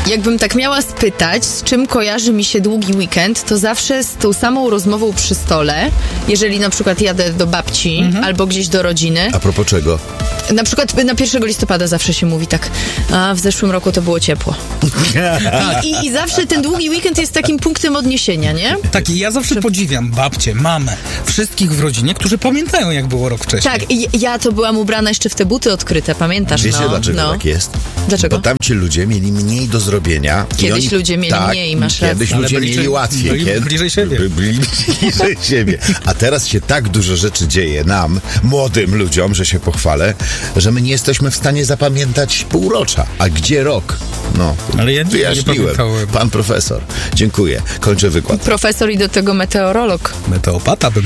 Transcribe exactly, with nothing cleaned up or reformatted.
Jakbym tak miała spytać, z czym kojarzy mi się długi weekend, to zawsze z tą samą rozmową przy stole, jeżeli na przykład jadę do babci mhm. albo gdzieś do rodziny. A propos czego? Na przykład na pierwszego listopada zawsze się mówi tak, a w zeszłym roku to było ciepło. I, i, I zawsze ten długi weekend jest takim punktem odniesienia, nie? Tak, i ja zawsze Że... podziwiam babcię, mamę, wszystkich w rodzinie, którzy pamiętają, jak było rok wcześniej. Tak, i ja to byłam ubrana jeszcze w te buty odkryte, pamiętasz? Wiecie, no, dlaczego no. tak jest? Dlaczego? Bo tamci ludzie mieli mniej do zrobienia. Kiedyś oni, ludzie mieli tak, mniej, masz rację. Kiedyś ludzie bliżej, mieli łatwiej. byli Kiedy, bliżej siebie. By, byli bliżej siebie. A teraz się tak dużo rzeczy dzieje nam, młodym ludziom, że się pochwalę, że my nie jesteśmy w stanie zapamiętać półrocza. A gdzie rok? No, ale ja nie, wyjaśniłem. Nie Pan profesor. Dziękuję. Kończę wykład. Profesor i do tego meteorolog. Meteopata bym